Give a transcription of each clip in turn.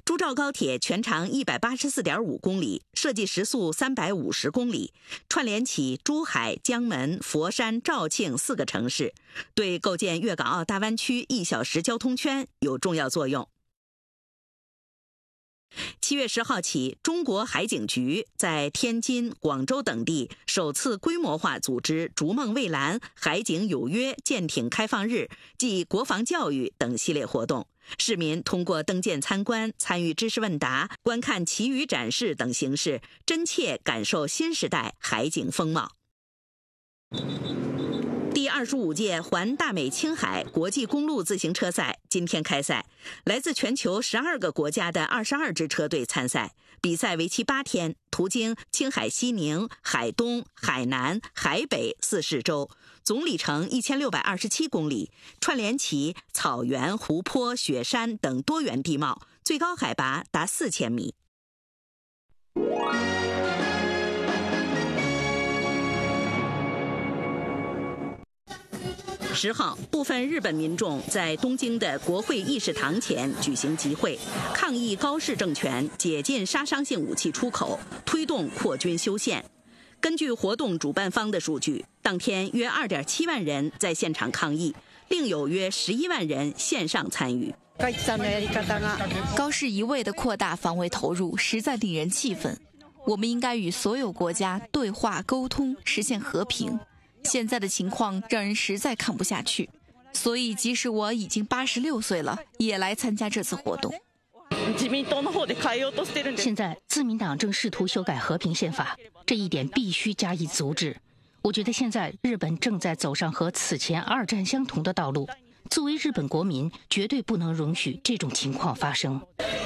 珠兆高铁全长184.5公里，设计时速350公里，串联起珠海、江门、佛山、肇庆4个城市，对构建粤港澳大湾区1小时交通圈有重要作用。7月10号起，中国海警局在天津、广州等地首次规模化组织逐梦蔚蓝、海警有约舰艇开放日暨国防教育等系列活动。市民通过登舰参观、参与知识问答、观看旗语展示等形式，真切感受新时代海警风貌。第25届环大美青海国际公路自行车赛今天开赛，来自全球12个国家的22支车队参赛，比赛为期8天，途经青海西宁、海东、海南、海北4市州，总里程1627公里，串联起草原、湖泊、雪山等多元地貌，最高海拔达4000米。10号，部分日本民众在东京的国会议事堂前举行集会，抗议高市政权解禁杀伤性武器出口，推动扩军修宪。根据活动主办方的数据，当天约2.7万人在现场抗议，另有约11万人线上参与。 高市一味地扩大防卫投入，实在令人气愤。我们应该与所有国家对话沟通，实现和平。现在的情况让人实在看不下去，所以即使我已经86岁了，也来参加这次活动。 现在自民党正试图修改和平宪法，这一点必须加以阻止。我觉得现在日本正在走上和此前2战相同的道路，作为日本国民，绝对不能容许这种情况发生。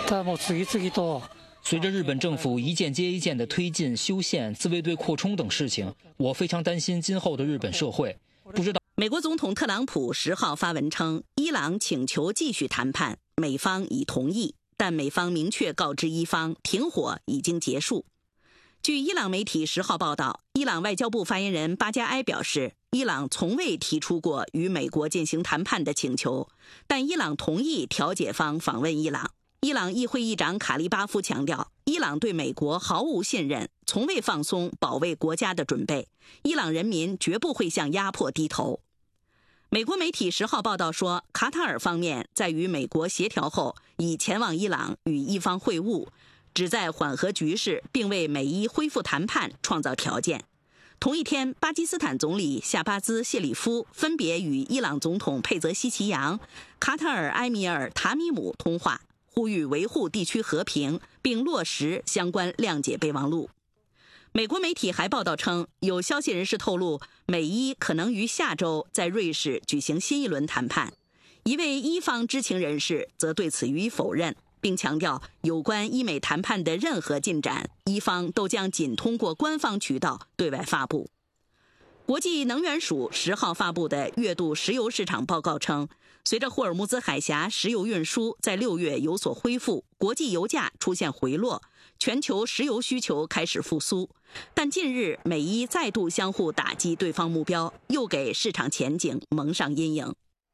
随着日本政府一件接一件地推进修宪、自卫队扩充等事情，我非常担心今后的日本社会。不知道。 美国总统特朗普10号发文称，伊朗请求继续谈判，美方已同意，但美方明确告知伊方，停火已经结束。据伊朗媒体10号报道，伊朗外交部发言人巴加埃表示，伊朗从未提出过与美国进行谈判的请求，但伊朗同意调解方访问伊朗。伊朗议会议长卡利巴夫强调，伊朗对美国毫无信任，从未放松保卫国家的准备，伊朗人民绝不会向压迫低头。美国媒体10号报道说，卡塔尔方面在与美国协调后，已前往伊朗与伊方会晤，旨在缓和局势，并为美伊恢复谈判创造条件。同一天，巴基斯坦总理夏巴兹·谢里夫分别与伊朗总统佩泽希奇扬、卡塔尔埃米尔塔米姆通话，呼吁维护地区和平，并落实相关谅解备忘录。美国媒体还报道称，有消息人士透露，美伊可能于下周在瑞士举行新一轮谈判。一位伊方知情人士则对此予以否认，并强调有关伊美谈判的任何进展，伊方都将仅通过官方渠道对外发布。国际能源署10号发布的月度石油市场报告称，随着霍尔木兹海峡石油运输在6月有所恢复，国际油价出现回落，全球石油需求开始复苏。但近日美伊再度相互打击对方目标，又给市场前景蒙上阴影。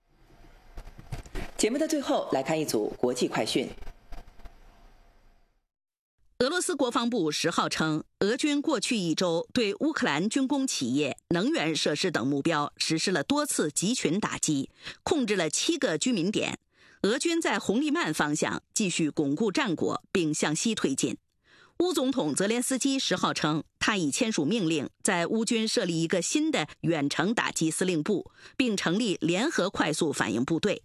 节目的最后来看一组国际快讯。 俄罗斯国防部10号称，俄军过去1周对乌克兰军工企业、能源设施等目标实施了多次集群打击，控制了7个居民点。俄军在红利曼方向继续巩固战果，并向西推进。乌总统泽连斯基10号称，他已签署命令，在乌军设立一个新的远程打击司令部，并成立联合快速反应部队。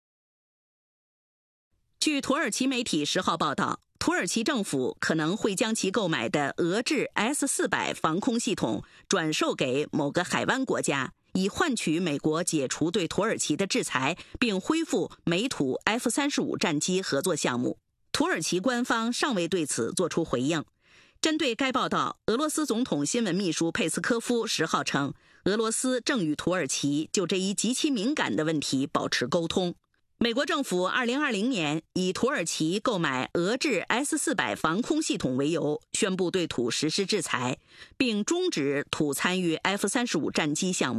据土耳其媒体10号报道，土耳其政府可能会将其购买的俄制 S-400 防空系统转售给某个海湾国家，以换取美国解除对土耳其的制裁，并恢复美土 F-35 战机合作项目。土耳其官方尚未对此作出回应。针对该报道，俄罗斯总统新闻秘书佩斯科夫10号称，俄罗斯正与土耳其就这一极其敏感的问题保持沟通。美国政府2020年以土耳其购买俄制 S-400 防空系统为由，宣布对土实施制裁，并终止土参与 F-35 战机项目。